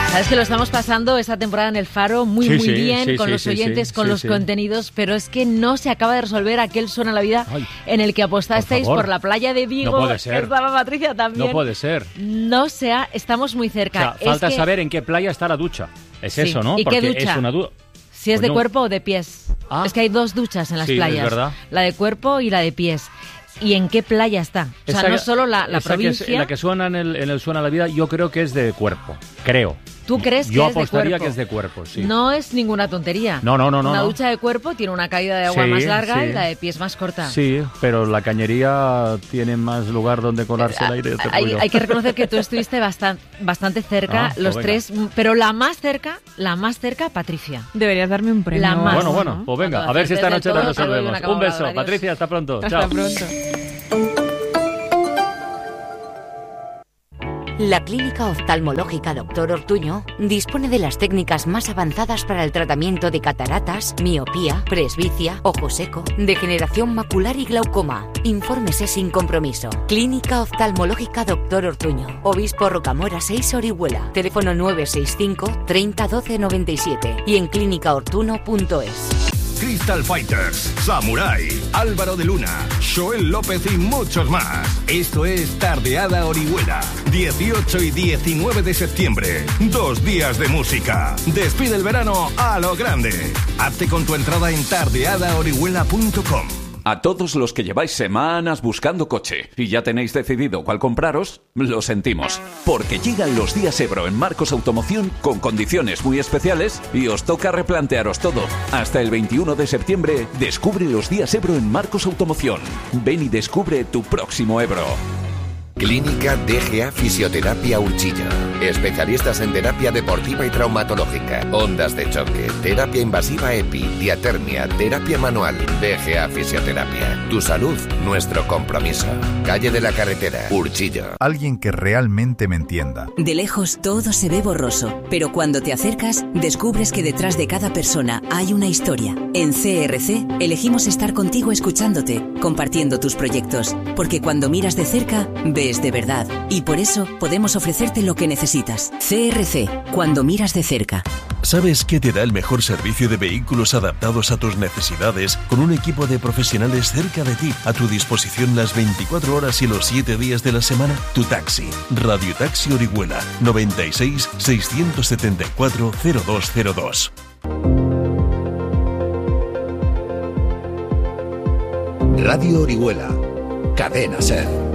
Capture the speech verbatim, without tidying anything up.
Sabes que lo estamos pasando esta temporada en El Faro muy, sí, muy sí, bien, sí, con sí, los sí, oyentes, sí, con sí, los sí. contenidos, pero es que no se acaba de resolver aquel Suena la Vida Ay, en el que apostasteis por por, favor. la playa de Vigo. No puede ser. Estaba Patricia también. No puede ser. No sea, estamos muy O cerca. sea, Es falta que saber en qué playa está la ducha. Es Sí. eso, ¿no? ¿Y qué Porque ducha? es una duda. si es de Coño. cuerpo o de pies. Ah. Es que hay dos duchas en las Sí, es playas. verdad. La de cuerpo y la de pies. ¿Y en qué playa está? O sea, Esa- no solo la, la esa que es- provincia. la que suena en el, en el Suena la Vida, yo creo que es de cuerpo. Creo. ¿Tú crees que Yo es de apostaría cuerpo? que es de cuerpo, sí. No es ninguna tontería. No, no, no, no, Una no. ducha de cuerpo tiene una caída de agua Sí, más larga sí. y la de pies más corta. Sí, pero la cañería tiene más lugar donde colarse el aire. te Hay, digo yo. hay que reconocer que tú estuviste bastante, bastante cerca, Ah, pues los venga. tres, pero la más cerca, la más cerca, Patricia. Deberías darme un premio. La más. Bueno, bueno, pues venga, a ver si esta noche Todo, lo te doy resolvemos. una Un camarola, beso, adiós. Patricia, hasta pronto. Hasta Chao. pronto. La Clínica Oftalmológica Doctor Ortuño dispone de las técnicas más avanzadas para el tratamiento de cataratas, miopía, presbicia, ojo seco, degeneración macular y glaucoma. Infórmese sin compromiso. Clínica Oftalmológica Doctor Ortuño, Obispo Rocamora seis, Orihuela. Teléfono nueve seis cinco, treinta, doce, noventa y siete y en clínica ortuno punto es. Crystal Fighters, Samurai, Álvaro de Luna, Joel López y muchos más. Esto es Tardeada Orihuela, dieciocho y diecinueve de septiembre. Dos días de música. Despide el verano a lo grande. Hazte con tu entrada en tardeada orihuela punto com. A todos los que lleváis semanas buscando coche y ya tenéis decidido cuál compraros, lo sentimos. Porque llegan los días Ebro en Marcos Automoción con condiciones muy especiales y os toca replantearos todo. Hasta el veintiuno de septiembre, descubre los días Ebro en Marcos Automoción. Ven y descubre tu próximo Ebro. Clínica D G A Fisioterapia Urchilla. Especialistas en terapia deportiva y traumatológica, ondas de choque, terapia invasiva EPI, diatermia, terapia manual. D G A Fisioterapia. Tu salud, nuestro compromiso. Calle de la Carretera, Urchilla. Alguien que realmente me entienda. De lejos todo se ve borroso, pero cuando te acercas descubres que detrás de cada persona hay una historia. En C R C elegimos estar contigo escuchándote, compartiendo tus proyectos, porque cuando miras de cerca ves de verdad y por eso podemos ofrecerte lo que necesitas. C R C, cuando miras de cerca. ¿Sabes qué te da el mejor servicio de vehículos adaptados a tus necesidades con un equipo de profesionales cerca de ti, a tu disposición las veinticuatro horas y los siete días de la semana? Tu taxi. Radio Taxi Orihuela, noventa y seis, seiscientos setenta y cuatro, cero dos cero dos. Radio Orihuela, Cadena Ser.